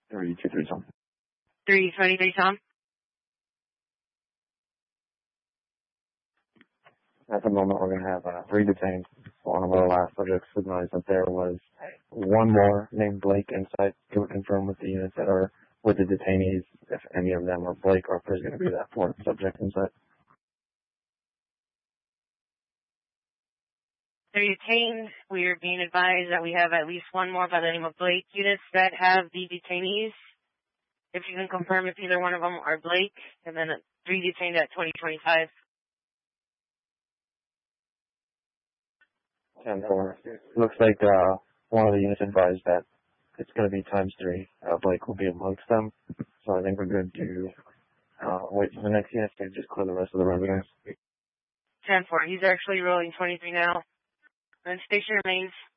323 Tom. 323 Tom. At the moment, we're going to have 3 detained. One of our last subjects advised that there was one more named Blake inside. Can we confirm with the units that are with the detainees if any of them are Blake or if there's going to be that 4th subject inside? They're detained. We are being advised that we have at least one more by the name of Blake. Units that have the detainees, if you can confirm if either one of them are Blake, and then 3 detained at 2025. 10-4. Looks like one of the units advised that it's going to be times 3. Blake will be amongst them. So I think we're good to wait for the next unit to just clear the rest of the residents. 10-4. He's actually rolling 23 now. And station remains